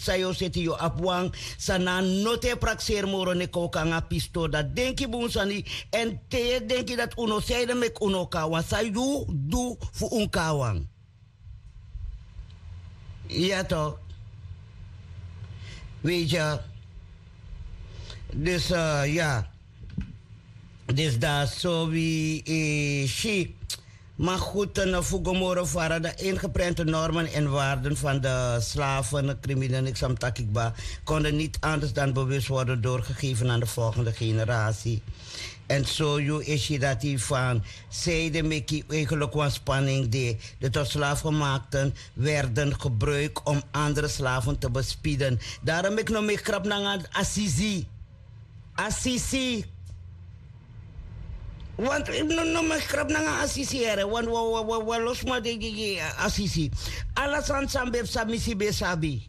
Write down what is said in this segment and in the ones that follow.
sayo seti yo apwang sana note praxer moro ne kokanga pisto dat denki bunsani en te denki dat uno seide mek uno kawan sayu du fu un kawan. Ja toch? Weet je, dus ja, dus daar zo wie chic. Maar goed, een Fugomoro waren de ingeprente normen en waarden van de slaven, criminelen, ik sam takikba, konden niet anders dan bewust worden doorgegeven aan de volgende generatie. En zo is je dat die van zijde meki eigenlijk een spanning de tot slaafgemaakten werden gebruikt om andere slaven te bespieden. Daarom ik nog meer krap naar Assisi. Assisi. Want ik nog meer krap naar Assisi er. Want we los maar de Assisi. Alles aan Sambeb Samisi Besabi.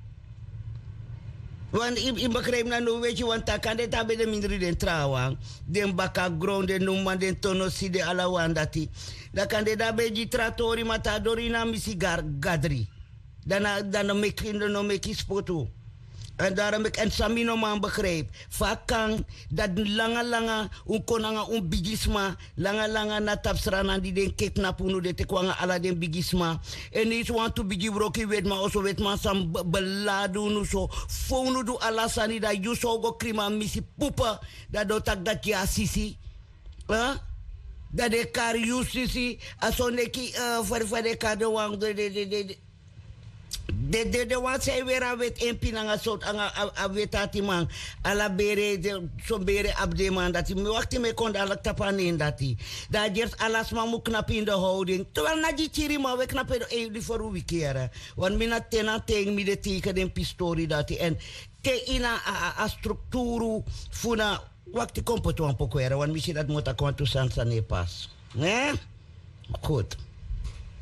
Want ik begrijp nou, weet je, want kan dit hebben de minder den trouwen. Den bakagron, den noemen, den tonosi, de alawan dati. Dan kan dit hebben die tratori, matadori na misigar gadri. Dan meki spoto. En daarom ik en Samino man begrijp. Vakang dat langa unkonanga bigisma, langa na tapsrana die den kidnappunu de te kwanga ala den bigisma. En is want to bigi broki wet ma also wet man sam beladu nu so fonu du ala sani da yuso go krima misi pupa da do tak dat ya sisi. Dat de kar yusisi asoneki voor de kado wang de de wat zij weer aan wet en pinanga soort aan wetati man ala bere de so bere abde man dat hij wacht me kon ala tapanen dat hij dat eerst alles maar moet knap in de houding terwijl na die chiri maar we knappen die voor wie keren want mina tena tegen mi de teken den pistori dat hij en te ina a structuru funa wakti kompoto un poco era want misschien dat moet akwantu sansa ne pas né goed.